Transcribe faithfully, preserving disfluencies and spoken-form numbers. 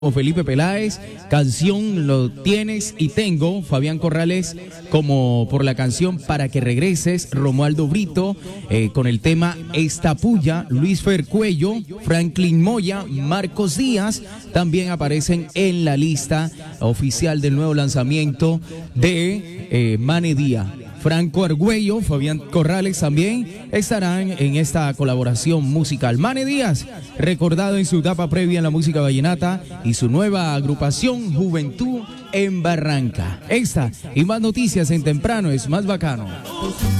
Felipe Peláez, canción Lo Tienes y Tengo, Fabián Corrales como por la canción Para que Regreses, Romualdo Brito eh, con el tema Esta Puya, Luis Fer Cuello, Franklin Moya, Marcos Díaz, también aparecen en la lista oficial del nuevo lanzamiento de eh, Mane Díaz. Franco Argüello, Fabián Corrales también estarán en esta colaboración musical. Mane Díaz, recordado en su etapa previa en la música vallenata y su nueva agrupación Juventud en Barranca. Esta y más noticias en Temprano es Más Bacano.